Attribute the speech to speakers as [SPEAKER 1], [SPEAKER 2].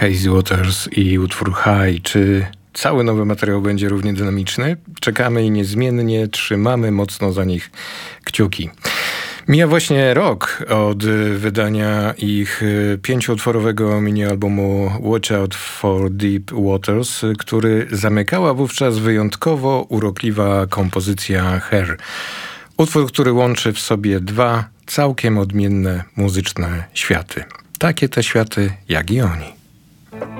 [SPEAKER 1] Hazy Waters i utwór High. Czy cały nowy materiał będzie równie dynamiczny? Czekamy i niezmiennie trzymamy mocno za nich kciuki. Mija właśnie rok od wydania ich 5-utworowego mini-albumu Watch Out for Deep Waters, który zamykała wówczas wyjątkowo urokliwa kompozycja Her. Utwór, który łączy w sobie dwa całkiem odmienne muzyczne światy. Takie te światy, jak i oni.